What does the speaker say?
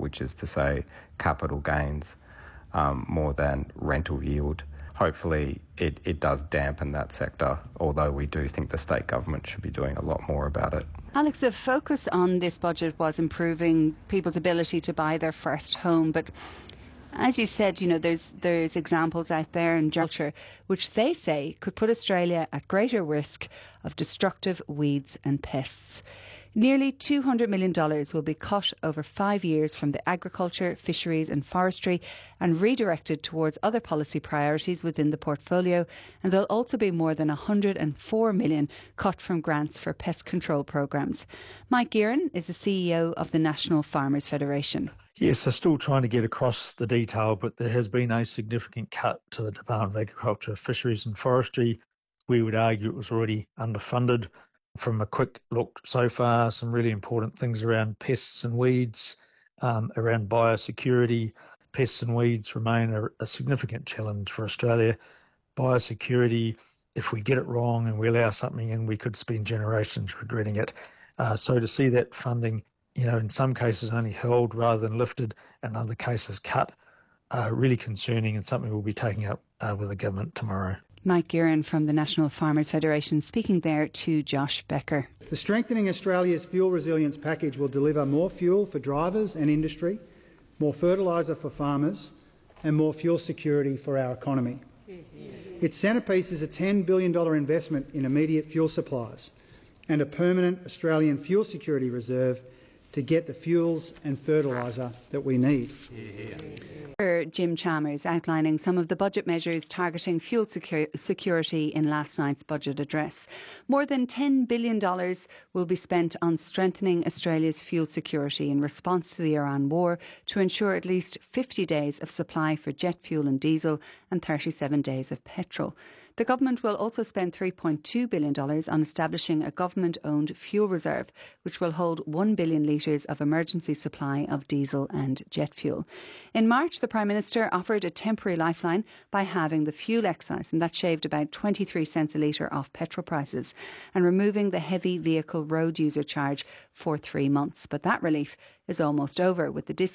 which is to say capital gains more than rental yield. Hopefully it does dampen that sector, although we do think the state government should be doing a lot more about it. Alex, the focus on this budget was improving people's ability to buy their first home, but as you said, you know, there's examples out there in agriculture which they say could put Australia at greater risk of destructive weeds and pests. Nearly $200 million will be cut over 5 years from the agriculture, fisheries and forestry and redirected towards other policy priorities within the portfolio. And there'll also be more than $104 million cut from grants for pest control programmes. Mike Gearan is the CEO of the National Farmers Federation. Yes, they're still trying to get across the detail, but there has been a significant cut to the Department of Agriculture, Fisheries and Forestry. We would argue it was already underfunded. From a quick look so far, some really important things around pests and weeds, around biosecurity. Pests and weeds remain a significant challenge for Australia. Biosecurity, if we get it wrong and we allow something in, we could spend generations regretting it. So to see that funding, you know, in some cases only held rather than lifted and other cases cut, really concerning and something we'll be taking up with the government tomorrow. Mike Gearan from the National Farmers Federation speaking there to Josh Becker. The Strengthening Australia's Fuel Resilience Package will deliver more fuel for drivers and industry, more fertiliser for farmers and more fuel security for our economy. Its centrepiece is a $10 billion investment in immediate fuel supplies and a permanent Australian fuel security reserve to get the fuels and fertiliser that we need. Jim Chalmers outlining some of the budget measures targeting fuel security in last night's budget address. More than $10 billion will be spent on strengthening Australia's fuel security in response to the Iran war to ensure at least 50 days of supply for jet fuel and diesel and 37 days of petrol. The government will also spend $3.2 billion on establishing a government-owned fuel reserve, which will hold 1 billion litres of emergency supply of diesel and jet fuel. In March, the Prime Minister offered a temporary lifeline by halving the fuel excise, and that shaved about 23 cents a litre off petrol prices, and removing the heavy vehicle road user charge for 3 months. But that relief is almost over, with the